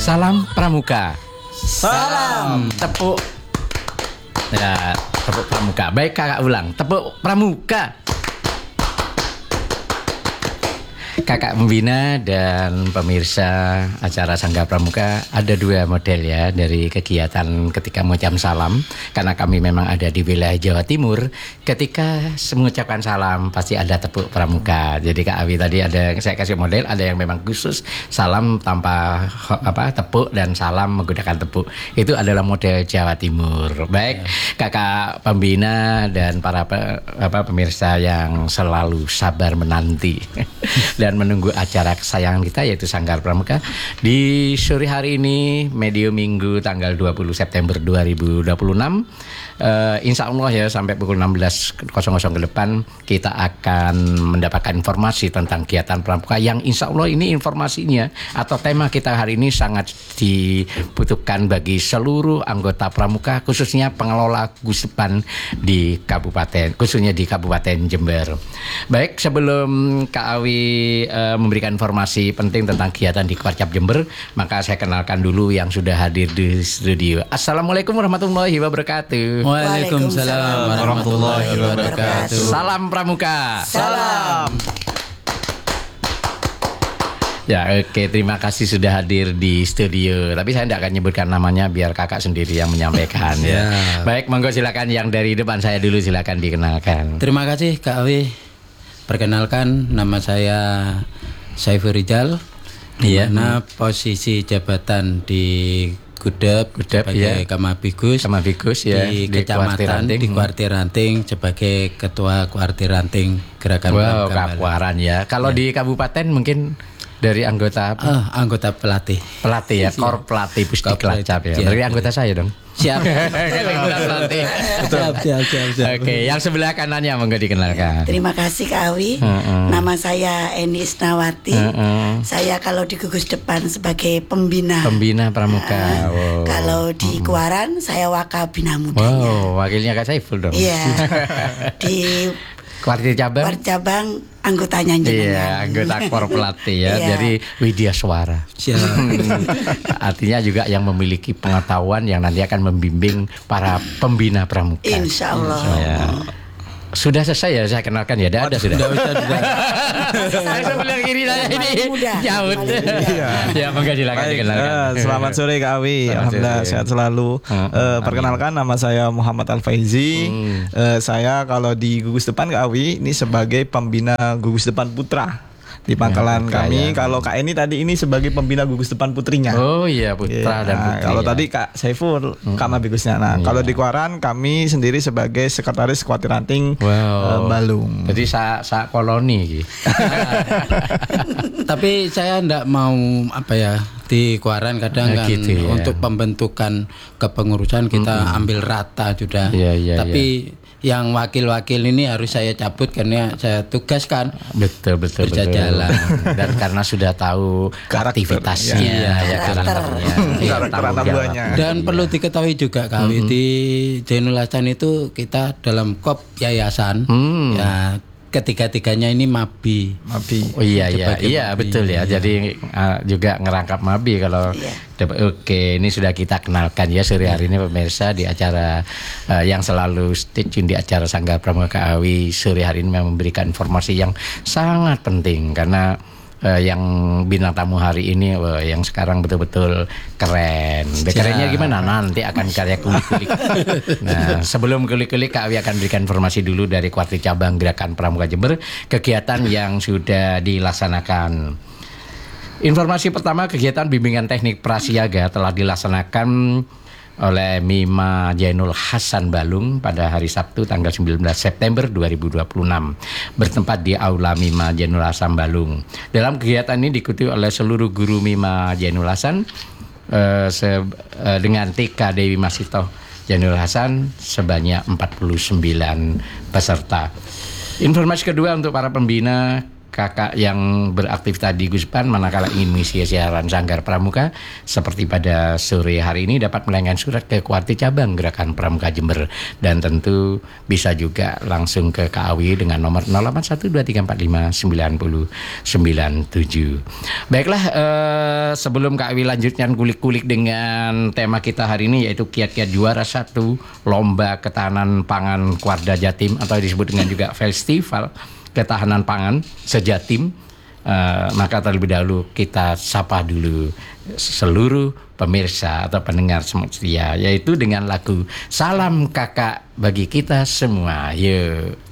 Salam Pramuka. Salam. Tepuk. Ya, tepuk Pramuka. Baik, kakak ulang. Tepuk Pramuka. Kakak pembina dan pemirsa acara Sangga Pramuka, ada dua model ya dari kegiatan ketika mengucapkan salam. Karena kami memang ada di wilayah Jawa Timur, ketika mengucapkan salam pasti ada tepuk Pramuka. Jadi Kak Awi tadi ada, saya kasih model, ada yang memang khusus salam tanpa tepuk dan salam menggunakan tepuk. Itu adalah model Jawa Timur. Baik, kakak pembina dan para pemirsa yang selalu sabar menanti dan menunggu acara kesayangan kita yaitu Sanggar Pramuka di sore hari ini medio Minggu tanggal 20 September 2026. Insya Allah ya sampai pukul 16.00 ke depan kita akan mendapatkan informasi tentang kegiatan Pramuka yang insya Allah ini informasinya atau tema kita hari ini sangat dibutuhkan bagi seluruh anggota Pramuka, khususnya pengelola gugus depan di kabupaten, khususnya di Kabupaten Jember. Baik, sebelum Kak Awi memberikan informasi penting tentang kegiatan di Kwarcap Jember, maka saya kenalkan dulu yang sudah hadir di studio. Assalamualaikum warahmatullahi wabarakatuh. Waalaikumsalam warahmatullahi wabarakatuh. Salam Pramuka. Salam. Ya, oke, terima kasih sudah hadir di studio. Tapi saya tidak akan nyebutkan namanya biar kakak sendiri yang menyampaikan ya. Baik, monggo silakan yang dari depan saya dulu, silakan dikenalkan. Terima kasih Kak Awi. Perkenalkan, nama saya Saiful Rijal. Iya. Mana posisi jabatan di Gudep sebagai ya. Kamabigus ya, di kecamatan di Kuartir Ranting sebagai ketua Kuartir Ranting Gerakan Pramuka Kapuaran ya. Kalau di kabupaten mungkin dari anggota anggota pelatih ya, Kor Pelatih Pusdiklacap ya. Dari anggota saya dong. Siap. Siap. Oke, yang sebelah kanannya monggo dikenalkan. Terima kasih Kak Awi. Nama saya Eni Isnawati. Saya kalau di gugus depan sebagai pembina Pramuka. Wow. Kalau di Kuaran saya Wakabina Mudanya. Wow, wakilnya Kak Saiful dong. Iya. Di Kuartir cabang anggotanya jenengan. Iya, anggota Kor Pelatih ya. Iya. Dari Widya Suara. Artinya juga yang memiliki pengetahuan yang nanti akan membimbing para pembina pramuka. Insya Allah. Sudah selesai ya, saya kenalkan ya. Sudah. Saya sebelah kiri saya ini jauh. Ya, monggo silakan dikenalkan. Selamat sore Kak Awi. Alhamdulillah sehat selalu. Perkenalkan, nama saya Muhammad Al-Faizi. Saya kalau di gugus depan Kak Awi ini sebagai pembina gugus depan putra di Pangkalan kami. Kalau Kak Eni tadi ini sebagai pembina gugus depan putrinya. Oh iya, putra dan putri. Kalau tadi Kak Saiful Kamabigusnya. Nah, kalau di Kuaran kami sendiri sebagai sekretaris Kuartir Ranting Balung. Jadi sa koloni gitu. Tapi saya enggak mau di Kuaran kadang kan gitu, ya. Untuk pembentukan kepengurusan kita ambil rata sudah. Tapi yang wakil-wakil ini harus saya cabut karena saya tugaskan. Betul. Jalan. Dan karena sudah tahu aktivitasnya, karakternya. Dan perlu diketahui juga Kak Awi, di Jainul Hasan itu kita dalam kop yayasan. Ya, ketiga-tiganya ini Mabi. Oh iya betul ya. Jadi juga ngerangkap Mabi kalau Oke, ini sudah kita kenalkan ya sore hari ini pemirsa di acara yang selalu stay tune di acara Sangga Pramuka Awi. Sore hari ini memberikan informasi yang sangat penting karena yang bintang tamu hari ini yang sekarang betul-betul keren. Kerennya gimana? Nanti akan karya kulik-kulik. Nah, sebelum kulik-kulik Kak Awi akan berikan informasi dulu dari Kuartir Cabang Gerakan Pramuka Jember, kegiatan yang sudah dilaksanakan. Informasi pertama, kegiatan bimbingan teknik prasiaga telah dilaksanakan oleh Mima Jainul Hasan Balung pada hari Sabtu tanggal 19 September 2026 bertempat di Aula Mima Jainul Hasan Balung. Dalam kegiatan ini diikuti oleh seluruh guru Mima Jainul Hasan dengan TK Dewi Masito Jainul Hasan sebanyak 49 peserta. Informasi kedua untuk para pembina kakak yang beraktivitas di Guspan manakala ingin mengisi siaran Sanggar Pramuka seperti pada sore hari ini dapat melayangkan surat ke Kuarti Cabang Gerakan Pramuka Jember, dan tentu bisa juga langsung ke KAW dengan nomor 0812345997. Baiklah, sebelum KAW lanjutkan kulik-kulik dengan tema kita hari ini, yaitu kiat-kiat juara 1 Lomba Ketahanan Pangan Kuarda Jatim atau disebut dengan juga Festival Ketahanan Pangan Sejatim, maka terlebih dahulu kita sapa dulu seluruh pemirsa atau pendengar setia, yaitu dengan lagu Salam Kakak bagi kita semua. Yuk.